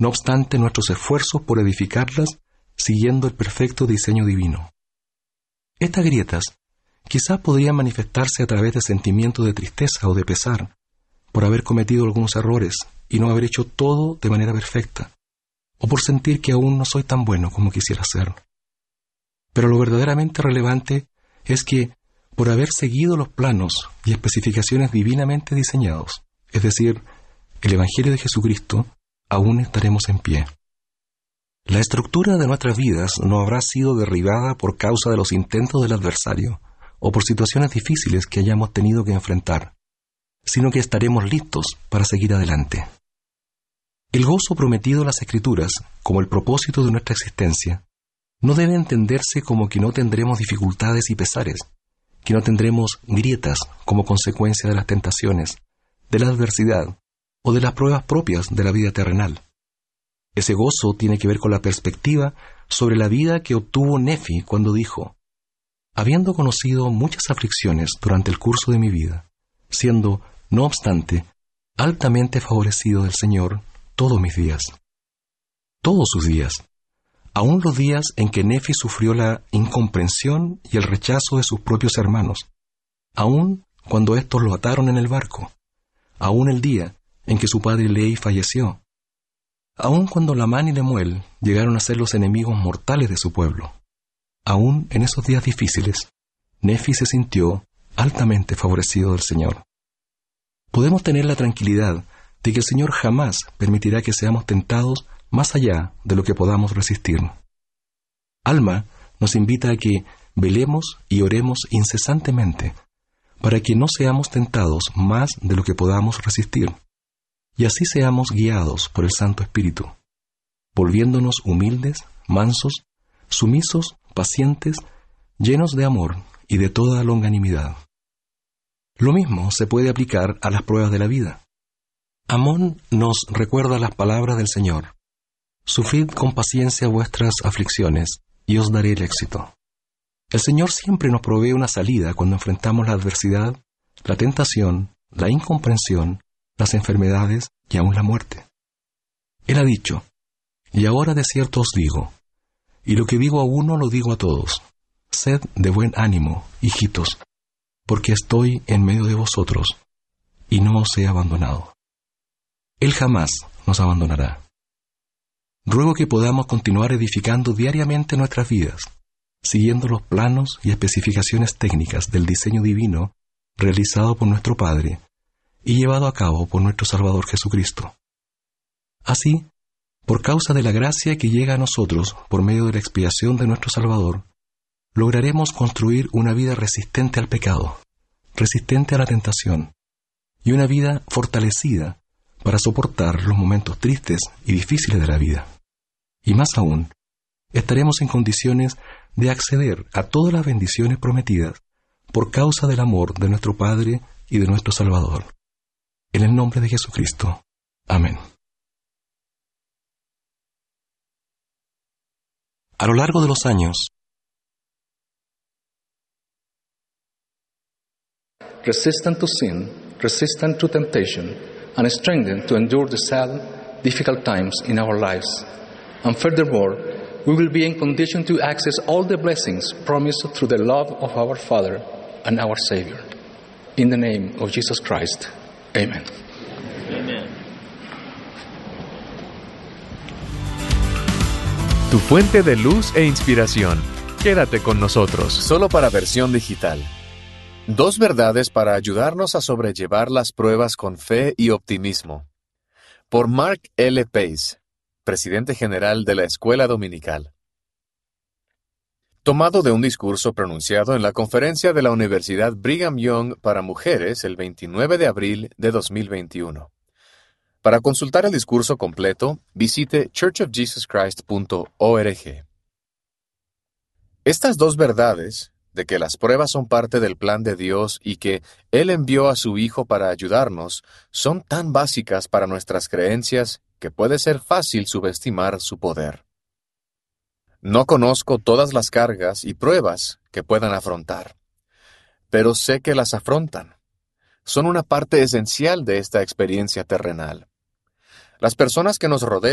no obstante nuestros esfuerzos por edificarlas siguiendo el perfecto diseño divino. Estas grietas quizás podrían manifestarse a través de sentimientos de tristeza o de pesar por haber cometido algunos errores y no haber hecho todo de manera perfecta, o por sentir que aún no soy tan bueno como quisiera ser. Pero lo verdaderamente relevante es que, por haber seguido los planos y especificaciones divinamente diseñados, es decir, el Evangelio de Jesucristo, aún estaremos en pie. La estructura de nuestras vidas no habrá sido derribada por causa de los intentos del adversario o por situaciones difíciles que hayamos tenido que enfrentar, sino que estaremos listos para seguir adelante. El gozo prometido en las Escrituras, como el propósito de nuestra existencia, no debe entenderse como que no tendremos dificultades y pesares, que no tendremos grietas como consecuencia de las tentaciones, de la adversidad o de las pruebas propias de la vida terrenal. Ese gozo tiene que ver con la perspectiva sobre la vida que obtuvo Nefi cuando dijo: habiendo conocido muchas aflicciones durante el curso de mi vida, siendo, no obstante, altamente favorecido del Señor todos mis días. Todos sus días, aun los días en que Nefi sufrió la incomprensión y el rechazo de sus propios hermanos, aun cuando éstos lo ataron en el barco, aun el día en que su padre Lehi falleció, aun cuando Lamán y Lemuel llegaron a ser los enemigos mortales de su pueblo. Aún en esos días difíciles, Nefi se sintió altamente favorecido del Señor. Podemos tener la tranquilidad de que el Señor jamás permitirá que seamos tentados más allá de lo que podamos resistir. Alma nos invita a que velemos y oremos incesantemente para que no seamos tentados más de lo que podamos resistir, y así seamos guiados por el Santo Espíritu, volviéndonos humildes, mansos, sumisos, pacientes, llenos de amor y de toda longanimidad. Lo mismo se puede aplicar a las pruebas de la vida. Amón nos recuerda las palabras del Señor: sufrid con paciencia vuestras aflicciones, y os daré el éxito. El Señor siempre nos provee una salida cuando enfrentamos la adversidad, la tentación, la incomprensión, las enfermedades y aún la muerte. Él ha dicho: y ahora de cierto os digo, y lo que digo a uno lo digo a todos: sed de buen ánimo, hijitos, porque estoy en medio de vosotros, y no os he abandonado. Él jamás nos abandonará. Ruego que podamos continuar edificando diariamente nuestras vidas, siguiendo los planos y especificaciones técnicas del diseño divino realizado por nuestro Padre y llevado a cabo por nuestro Salvador Jesucristo. Así, por causa de la gracia que llega a nosotros por medio de la expiación de nuestro Salvador, lograremos construir una vida resistente al pecado, resistente a la tentación, y una vida fortalecida para soportar los momentos tristes y difíciles de la vida. Y más aún, estaremos en condiciones de acceder a todas las bendiciones prometidas por causa del amor de nuestro Padre y de nuestro Salvador. En el nombre de Jesucristo. Amén. A lo largo de los años, resistant to sin, resistant to temptation, and strengthened to endure the sad, difficult times in our lives. And furthermore, we will be in condition to access all the blessings promised through the love of our Father and our Savior. In the name of Jesus Christ. Amen. Amen. Tu fuente de luz e inspiración. Quédate con nosotros. Solo para versión digital. 2 verdades para ayudarnos a sobrellevar las pruebas con fe y optimismo. Por Mark L. Pace, presidente general de la Escuela Dominical. Tomado de un discurso pronunciado en la conferencia de la Universidad Brigham Young para mujeres el 29 de abril de 2021. Para consultar el discurso completo, visite churchofjesuschrist.org. Estas 2 verdades, de que las pruebas son parte del plan de Dios y que Él envió a su Hijo para ayudarnos, son tan básicas para nuestras creencias que puede ser fácil subestimar su poder. No conozco todas las cargas y pruebas que puedan afrontar, pero sé que las afrontan. Son una parte esencial de esta experiencia terrenal. Las personas que nos rodean